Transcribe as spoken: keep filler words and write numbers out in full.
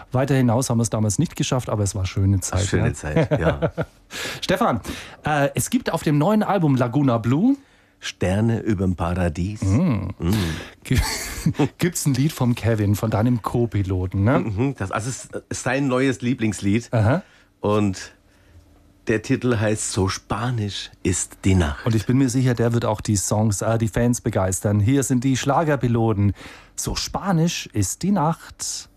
Weiter hinaus haben wir es damals nicht geschafft, aber es war schöne Zeit. Ach, schöne ja. Zeit, ja. Stefan, äh, es gibt auf dem neuen Album Laguna Blue Sterne überm Paradies. Mm. Mm. Gibt es ein Lied vom Kevin, von deinem Co-Piloten, ne? Mhm, das also es ist sein neues Lieblingslied. Aha. Und der Titel heißt So Spanisch ist die Nacht. Und ich bin mir sicher, der wird auch die Songs, äh, die Fans begeistern. Hier sind die Schlagerpiloten. So Spanisch ist die Nacht.